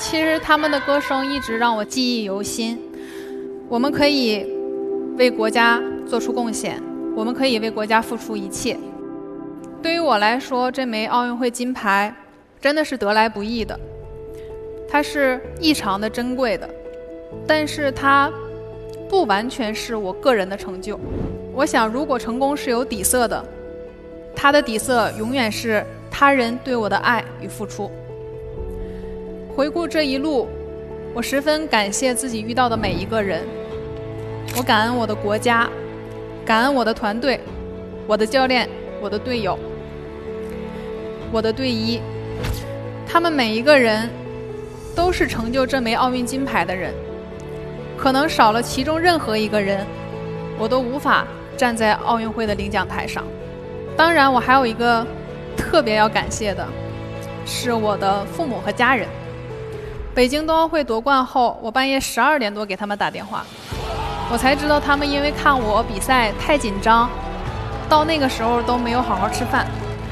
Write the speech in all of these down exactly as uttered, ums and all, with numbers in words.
其实他们的歌声一直让我记忆犹新。我们可以为国家做出贡献，我们可以为国家付出一切。对于我来说，这枚奥运会金牌真的是得来不易的，它是异常的珍贵的，但是它不完全是我个人的成就。我想，如果成功是有底色的，它的底色永远是他人对我的爱与付出。回顾这一路，我十分感谢自己遇到的每一个人，我感恩我的国家，感恩我的团队，我的教练，我的队友，我的队医，他们每一个人都是成就这枚奥运金牌的人。可能少了其中任何一个人，我都无法站在奥运会的领奖台上。当然，我还有一个特别要感谢的，是我的父母和家人。北京冬奥会夺冠后，我半夜十二点多给他们打电话，我才知道他们因为看我比赛太紧张，到那个时候都没有好好吃饭。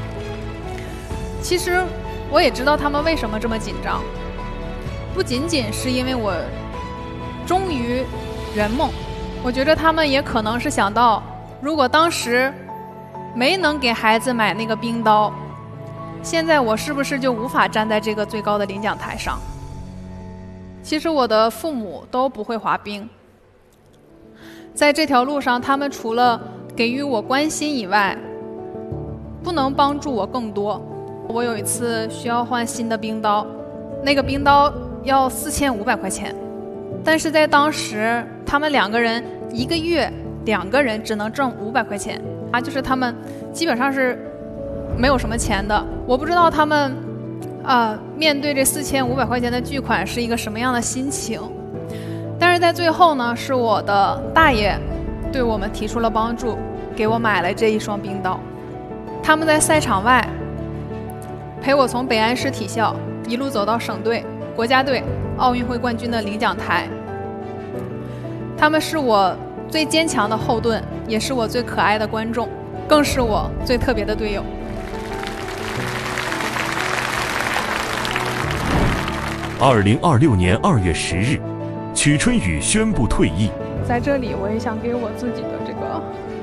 其实我也知道他们为什么这么紧张，不仅仅是因为我终于圆梦，我觉得他们也可能是想到，如果当时没能给孩子买那个冰刀，现在我是不是就无法站在这个最高的领奖台上。其实我的父母都不会滑冰，在这条路上他们除了给予我关心以外，不能帮助我更多。我有一次需要换新的冰刀，那个冰刀要四千五百块钱，但是在当时他们两个人一个月两个人只能挣五百块钱啊，就是他们基本上是没有什么钱的。我不知道他们啊、呃、面对这四千五百块钱的巨款是一个什么样的心情。但是在最后呢，是我的大爷对我们提出了帮助，给我买了这一双冰刀。他们在赛场外陪我从北安市体校一路走到省队、国家队、奥运会冠军的领奖台。他们是我最坚强的后盾，也是我最可爱的观众，更是我最特别的队友。 二零二六年二月十日，曲春雨宣布退役。 在这里，我也想给我自己的这个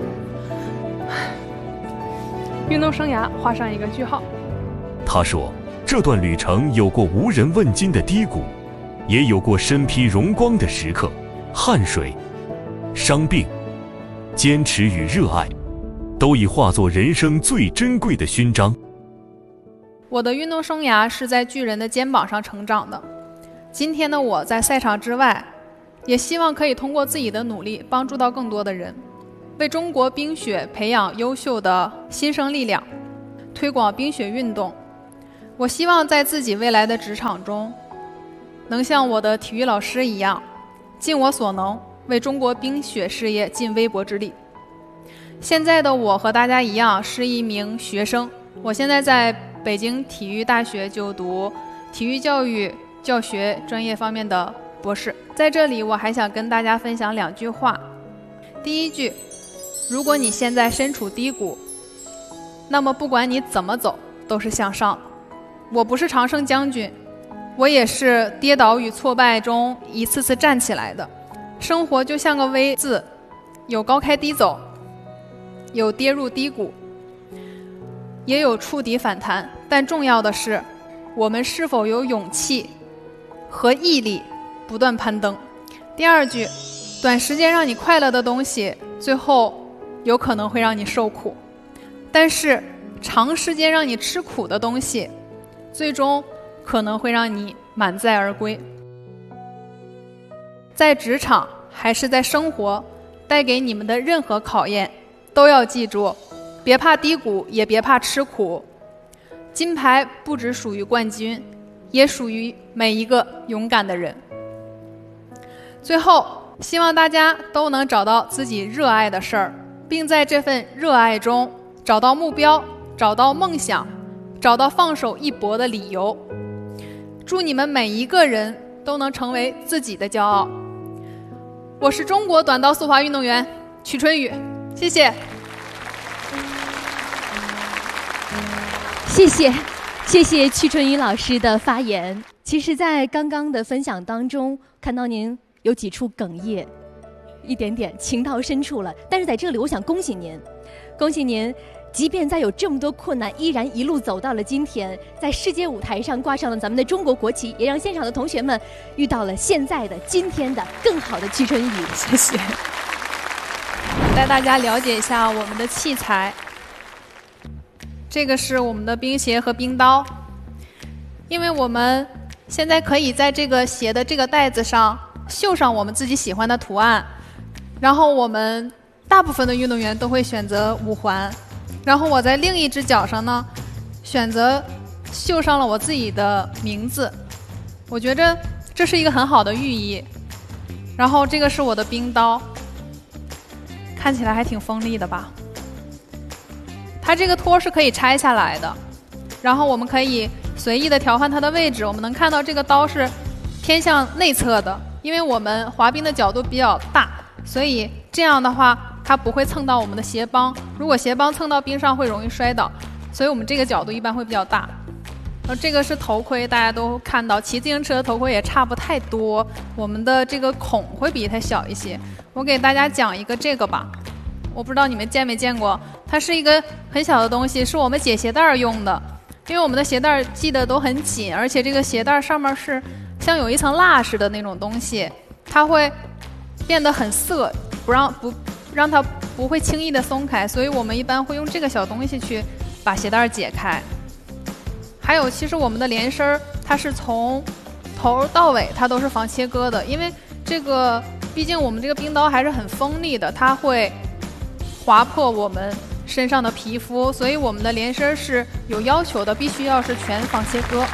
运动生涯画上一个句号。 他说，这段旅程有过无人问津的低谷，也有过身披荣光的时刻，汗水、伤病、坚持与热爱，都已化作人生最珍贵的勋章。 我的运动生涯是在巨人的肩膀上成长的。今天的我在赛场之外，也希望可以通过自己的努力帮助到更多的人，为中国冰雪培养优秀的新生力量，推广冰雪运动。我希望在自己未来的职场中，能像我的体育老师一样，尽我所能为中国冰雪事业尽微薄之力。现在的我和大家一样是一名学生，我现在在北京体育大学就读体育教育教学专业方面的博士。在这里我还想跟大家分享两句话。第一句，如果你现在身处低谷，那么不管你怎么走都是向上的。我不是常胜将军，我也是跌倒与挫败中一次次站起来的。生活就像个 V 字，有高开低走，有跌入低谷，也有触底反弹，但重要的是我们是否有勇气和毅力不断攀登。第二句，短时间让你快乐的东西最后有可能会让你受苦，但是长时间让你吃苦的东西最终可能会让你满载而归。在职场还是在生活带给你们的任何考验，都要记住，别怕低谷，也别怕吃苦。金牌不只属于冠军，也属于每一个勇敢的人。最后，希望大家都能找到自己热爱的事儿，并在这份热爱中找到目标，找到梦想，找到放手一搏的理由。祝你们每一个人都能成为自己的骄傲。我是中国短道速滑运动员曲春雨，谢谢。 谢谢，谢谢曲春雨老师的发言。 其实，在刚刚的分享当中，看到您有几处哽咽，一点点情到深处了。但是在这里，我想恭喜您，恭喜您，即便在有这么多困难，依然一路走到了今天，在世界舞台上挂上了咱们的中国国旗，也让现场的同学们遇到了现在的、今天的更好的屈春雨。 谢谢。带大家了解一下我们的器材。这个是我们的冰鞋和冰刀，因为我们现在可以在这个鞋的这个带子上绣上我们自己喜欢的图案，然后我们大部分的运动员都会选择五环，然后我在另一只脚上呢，选择绣上了我自己的名字，我觉着这是一个很好的寓意。然后这个是我的冰刀，看起来还挺锋利的吧？它这个托是可以拆下来的，然后我们可以随意的调换它的位置。我们能看到这个刀是偏向内侧的，因为我们滑冰的角度比较大，所以这样的话它不会蹭到我们的鞋帮。如果鞋帮蹭到冰上会容易摔倒，所以我们这个角度一般会比较大。然后这个是头盔，大家都看到骑自行车的头盔也差不太多，我们的这个孔会比它小一些。我给大家讲一个这个吧，我不知道你们见没见过，它是一个很小的东西，是我们解鞋带用的。因为我们的鞋带系得都很紧，而且这个鞋带上面是像有一层蜡似的那种东西，它会变得很涩，不让不让它不会轻易的松开，所以我们一般会用这个小东西去把鞋带解开。还有，其实我们的连身它是从头到尾它都是防切割的，因为这个毕竟我们这个冰刀还是很锋利的，它会划破我们身上的皮肤，所以我们的连身是有要求的，必须要是全防切割。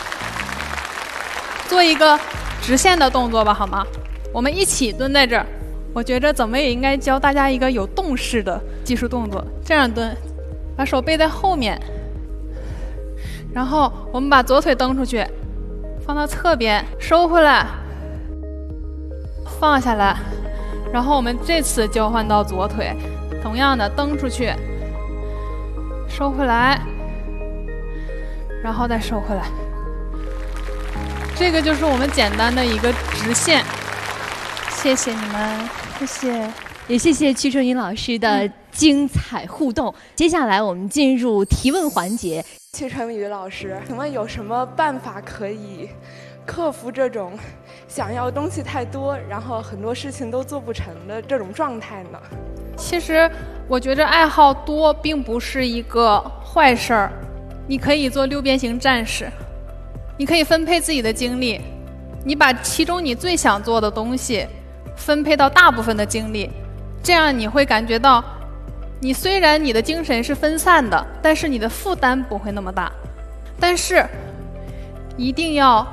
做一个直线的动作吧，好吗？我们一起蹲在这儿，我觉着怎么也应该教大家一个有动式的技术动作。这样蹲，把手背在后面，然后我们把左腿蹬出去，放到侧边，收回来，放下来，然后我们这次交换到左腿，同样的蹬出去，收回来，然后再收回来。这个就是我们简单的一个直线。谢谢你们，谢谢， 也谢谢屈春雨老师的精彩互动。嗯、接下来我们进入提问环节。 屈春雨老师，请问有什么办法可以克服这种想要东西太多，然后很多事情都做不成的这种状态呢？ 其实我觉着爱好多并不是一个坏事儿，你可以做六边形战士，你可以分配自己的精力，你把其中你最想做的东西分配到大部分的精力，这样你会感觉到你虽然你的精神是分散的，但是你的负担不会那么大。但是一定要